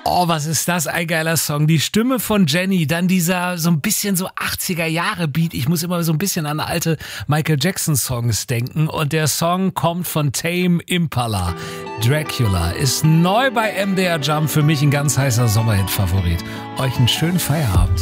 Oh, was ist das ein geiler Song. Die Stimme von Jenny, dann dieser so ein bisschen so 80er Jahre Beat. Ich muss immer so ein bisschen an alte Michael Jackson Songs denken. Und der Song kommt von Tame Impala. Dracula ist neu bei MDR Jump, für mich ein ganz heißer Sommerhit-Favorit. Euch einen schönen Feierabend.